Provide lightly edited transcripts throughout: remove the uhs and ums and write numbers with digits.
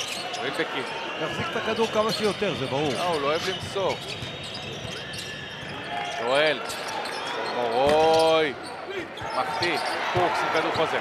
ווילבקין. יחזיק את הכדור כמה שיותר, זה ברור. הוא לא אוהב למסור. שואל. מורוי. מחטיא. קורקס עם כדור חוזר.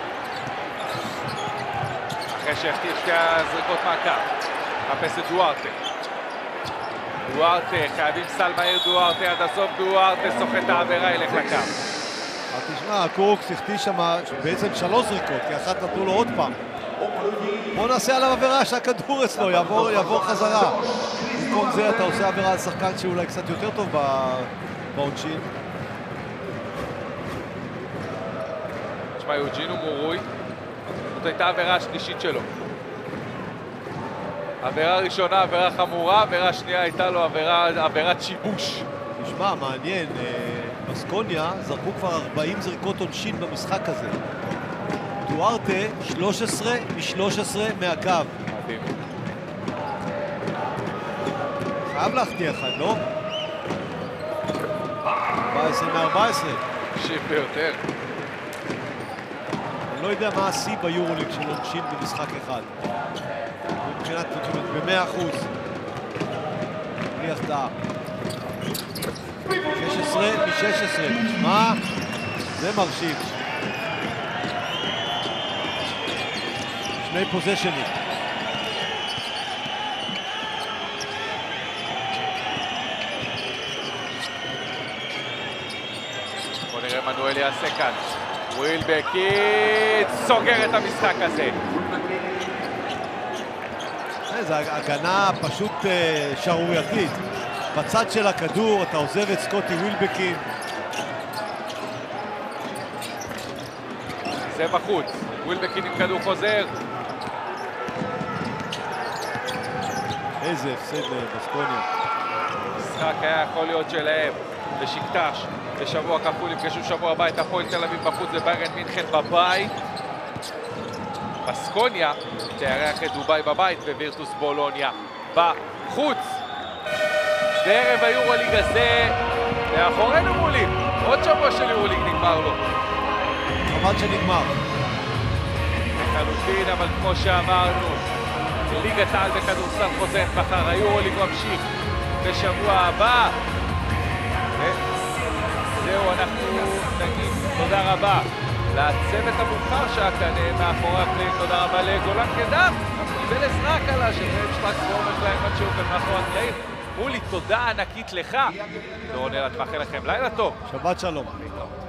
אחרי שהחטיא שתי הזריקות מהקו. מחפש את דוארטה. דוארטה, חייבים סל מהיר דוארטה עד הסוף, דוארטה סוחט את העבירה, ילך לקו. תשמע, קורקס החטיא שם בעצם 3 זריקות, כי אחת נתנו לו עוד פעם. בוא נעשה עליו עבירה שהכדור אצלו יעבור חזרה. במקום זה אתה עושה עבירה על שחקן שאולי קצת יותר טוב בעונשין. תשמע, יוג'ין הוא מורוי. זאת הייתה העבירה השלישית שלו. עבירה ראשונה, עבירה חמורה, עבירה שנייה הייתה לו עבירת שיבוש. תשמע, מעניין, בסקוניה זרקו כבר 40 זריקות עונשין במשחק הזה. דוארטה 13 מ-13 מהקו. מדהים. חייב להחטיא אחד, לא? 14 מ-14. שיב ביותר. אני לא יודע מה השיא ביורוליג של עונשין במשחק אחד. מבחינת ב-100%. בלי החטאה. 16 מ-16. תשמע, זה מרשים. 2 פוזיישנים. בוא נראה מנואל יעשה כאן. ווילבקין סוגר את המשחק הזה. זו הגנה פשוט שערורייתית. בצד של הכדור אתה עוזב את סקוטי ווילבקין. זה בחוץ. ווילבקין עם כדור חוזר. איזה הפסד בסקוניה. המשחק היה יכול להיות שלהם. בשקטש, בשבוע כפול, יפגשו שבוע הבא את הפועל תל אביב בחוץ וביירן מינכן בבית. בסקוניה תארח את דובאי בבית ווירטוס בולוניה בחוץ. בערב היורוליג הזה מאחורינו מולים. עוד שבוע של יורוליג נגמר לו. חבל שנגמר. לחלוטין, אבל כמו שאמרנו, ליגת העל בכדורסל חוזרת מחר, היורוליג ממשיך בשבוע הבא. זהו, אנחנו נגיד תודה רבה לצוות המובחר שהיה כאן מאחורי הקלעים. תודה רבה לגולן קדר, קיבל עזרה קלה של שטרקס ואומר קליימן שהוא כאן מאחורי הקלעים. מולי, תודה ענקית לך. דורון אלעד מאחל לכם לילה טוב. שבת שלום.